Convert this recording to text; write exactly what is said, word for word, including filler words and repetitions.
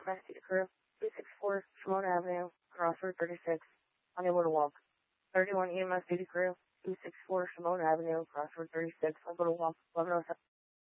E M S Duty Crew, two sixty-four Shimona Avenue, Crossroad thirty-six, unable to walk. thirty-one E M S Duty Crew, two sixty-four Shimona Avenue, Crossroad thirty-six, unable to walk, eleven oh seven.